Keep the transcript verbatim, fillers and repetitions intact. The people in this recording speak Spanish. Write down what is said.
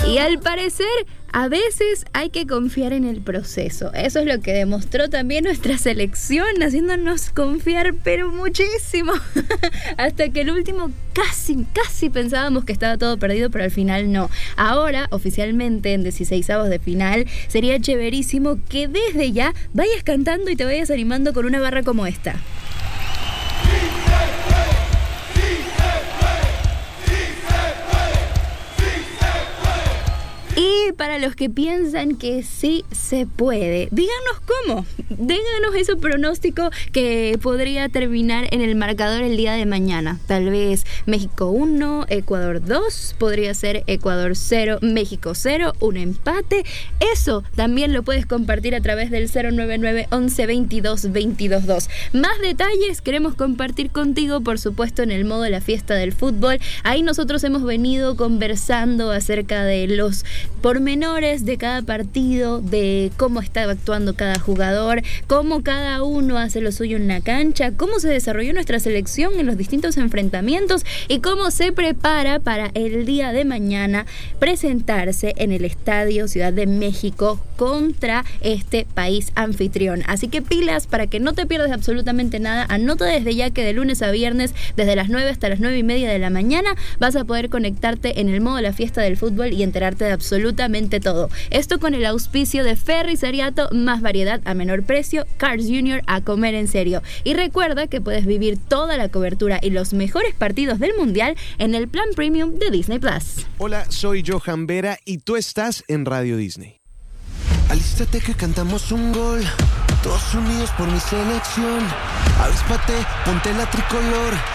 Y al parecer, a veces hay que confiar en el proceso. Eso es lo que demostró también nuestra selección, haciéndonos confiar, pero muchísimo. Hasta que el último casi, casi pensábamos que estaba todo perdido, pero al final no. Ahora, oficialmente, en dieciseisavos de final, sería chéverísimo que desde ya vayas cantando y te vayas animando con una barra como esta. Y para los que piensan que sí se puede, díganos cómo, díganos ese pronóstico que podría terminar en el marcador el día de mañana. Tal vez México uno, Ecuador dos, podría ser Ecuador cero, México cero, un empate. Eso también lo puedes compartir a través del cero nueve nueve once veintidós veintidós dos. Más detalles queremos compartir contigo, por supuesto, en el modo La Fiesta del Fútbol. Ahí nosotros hemos venido conversando acerca de los pormenores de cada partido, de cómo está actuando cada jugador, cómo cada uno hace lo suyo en la cancha, cómo se desarrolló nuestra selección en los distintos enfrentamientos y cómo se prepara para el día de mañana presentarse en el Estadio Ciudad de México contra este país anfitrión. Así que pilas para que no te pierdas absolutamente nada. Anota desde ya que de lunes a viernes, desde las nueve hasta las nueve y media de la mañana, vas a poder conectarte en el modo La Fiesta del Fútbol y enterarte de absolutamente absolutamente todo. Esto con el auspicio de Ferris Ariato, más variedad a menor precio, Cars junior a comer en serio. Y recuerda que puedes vivir toda la cobertura y los mejores partidos del Mundial en el plan premium de Disney Plus. Hola, soy Johan Vera y tú estás en Radio Disney. Alístate que cantamos un gol, todos unidos por mi selección. Avíspate, ponte la tricolor.